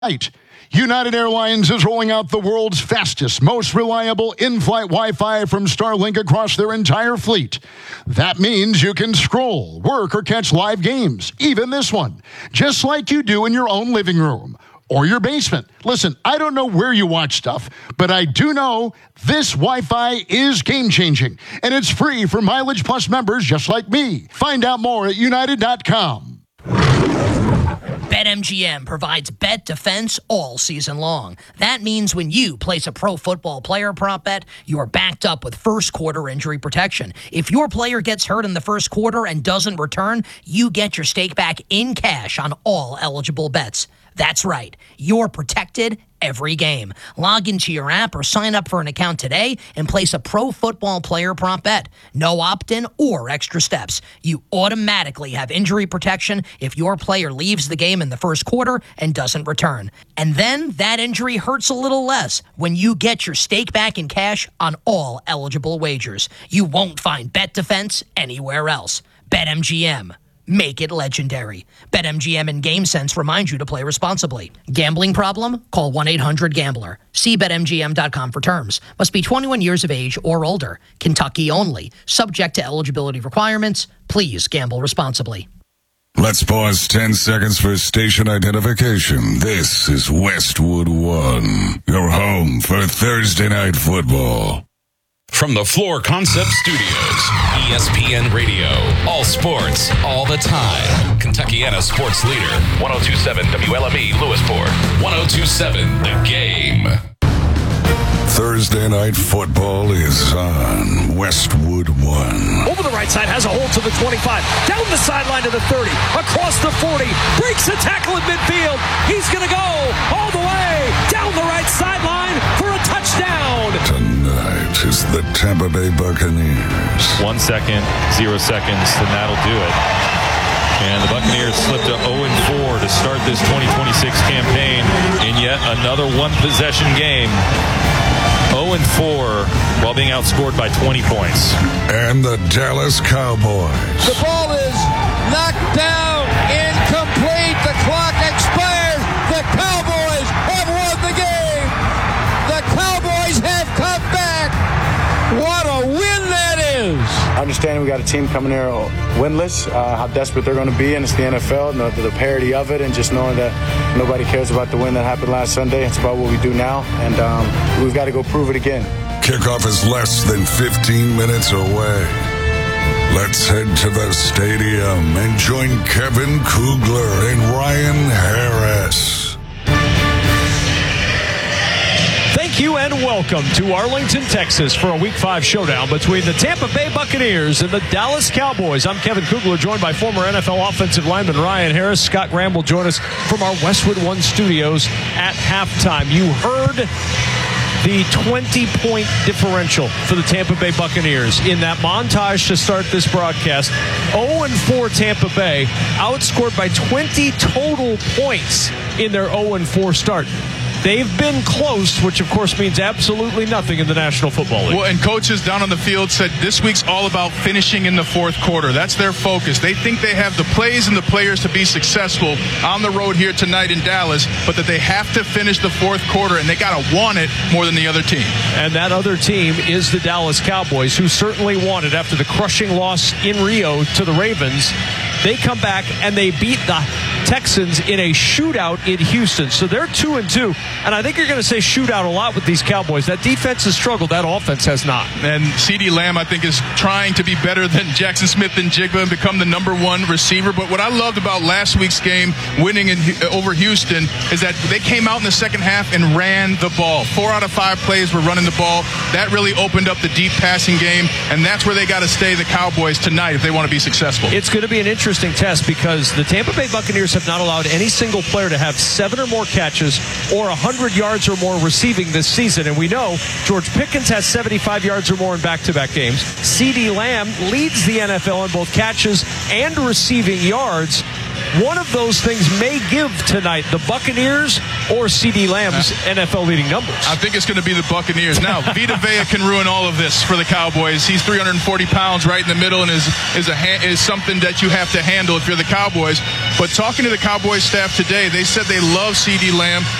United Airlines is rolling out the world's fastest, most reliable in-flight Wi-Fi from Starlink across their entire fleet. That means you can scroll, work, or catch live games, even this one, just like you do in your own living room or your basement. Listen, I don't know where you watch stuff, but I do know this Wi-Fi is game-changing, and it's free for Mileage Plus members just like me. Find out more at United.com. BetMGM provides bet defense all season long. That means when you place a pro football player prop bet, you're backed up with first quarter injury protection. If your player gets hurt in the first quarter and doesn't return, you get your stake back in cash on all eligible bets. That's right. You're protected every game. Log into your app or sign up for an account today and place a pro football player prop bet. No opt-in or extra steps. You automatically have injury protection if your player leaves the game in the first quarter and doesn't return. And then that injury hurts a little less when you get your stake back in cash on all eligible wagers. You won't find bet defense anywhere else. BetMGM. Make it legendary. BetMGM and GameSense remind you to play responsibly. Gambling problem? Call 1-800-GAMBLER. See BetMGM.com for terms. Must be 21 years of age or older. Kentucky only. Subject to eligibility requirements. Please gamble responsibly. Let's pause 10 seconds for station identification. This is Westwood One, your home for Thursday Night Football. From the Floor Concept Studios, ESPN Radio, all sports, all the time. Kentuckiana sports leader, 102.7 WLME Lewisport, 102.7 The Game. Thursday Night Football is on Westwood One. Over the right side, has a hold to the 25, down the sideline to the 30, across the 40, breaks a tackle in midfield. He's going to go all the way down the right sideline for a touchdown. Tonight is the Tampa Bay Buccaneers. 1 second, 0 seconds, and that'll do it. And the Buccaneers slipped to 0-4 to start this 2026 campaign in yet another one-possession game. 0-4 while being outscored by 20 points. And the Dallas Cowboys. The ball is knocked down, incomplete. The clock expired. The Cowboys have won the game. The Cowboys have come back. What a win that is. Understanding we got a team coming here winless, how desperate they're going to be, and it's the NFL, and the parity of it, and just knowing that nobody cares about the win that happened last Sunday. It's about what we do now, and we've got to go prove it again. Kickoff is less than 15 minutes away. Let's head to the stadium and join Kevin Kugler and Ryan Harris. Thank you and welcome to Arlington, Texas for a Week 5 showdown between the Tampa Bay Buccaneers and the Dallas Cowboys. I'm Kevin Kugler, joined by former NFL offensive lineman Ryan Harris. Scott Graham will join us from our Westwood One studios at halftime. You heard the 20-point differential for the Tampa Bay Buccaneers in that montage to start this broadcast. 0-4 Tampa Bay, outscored by 20 total points in their 0-4 start. They've been close, which of course means absolutely nothing in the National Football League. Well, and coaches down on the field said this week's all about finishing in the fourth quarter. That's their focus. They think they have the plays and the players to be successful on the road here tonight in Dallas, but that they have to finish the fourth quarter, and they got to want it more than the other team. And that other team is the Dallas Cowboys, who certainly want it after the crushing loss in Rio to the Ravens. They come back and they beat the Texans in a shootout in Houston. So they're 2-2. And I think you're going to say shootout a lot with these Cowboys. That defense has struggled. That offense has not. And CeeDee Lamb, I think, is trying to be better than Jackson Smith and Jigba and become the number one receiver. But what I loved about last week's game, winning over Houston, is that they came out in the second half and ran the ball. 4 out of 5 plays were running the ball. That really opened up the deep passing game. And that's where they got to stay, the Cowboys, tonight if they want to be successful. It's going to be an interesting test because the Tampa Bay Buccaneers have not allowed any single player to have 7 or more catches or 100 yards or more receiving this season. And we know George Pickens has 75 yards or more in back-to-back games. CeeDee Lamb leads the NFL in both catches and receiving yards. one of those things may give tonight, the Buccaneers or CeeDee Lamb's NFL leading numbers. I think it's going to be the Buccaneers. Now, Vita Vea can ruin all of this for the Cowboys. He's 340 pounds right in the middle and is something that you have to handle if you're the Cowboys. But talking to the Cowboys staff today, they said they love CeeDee Lamb.